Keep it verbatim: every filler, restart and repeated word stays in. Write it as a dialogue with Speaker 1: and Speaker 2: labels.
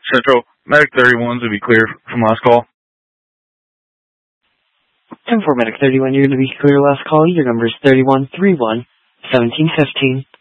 Speaker 1: Central, Medic thirty-ones will be clear from last call.
Speaker 2: ten four Medic thirty-one, you're going to be clear last call. Your number is thirty-one three one, seventeen fifteen.